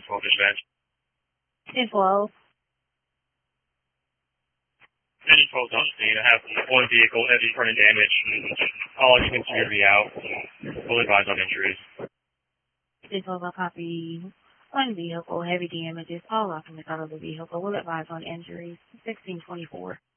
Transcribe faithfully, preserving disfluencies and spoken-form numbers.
twelve dispatch. ten twelve. ten twelve on scene. I have one vehicle, heavy front end damage. All occupants appear to be out. We'll advise on injuries. ten twelve, I'll copy. One vehicle, heavy damages. All occupants out of the vehicle. We'll advise on injuries. sixteen twenty-four.